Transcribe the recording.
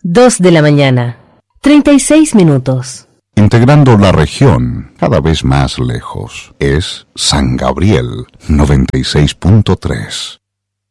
2 de la mañana, 36 minutos. Integrando la región cada vez más lejos, es San Gabriel 96.3.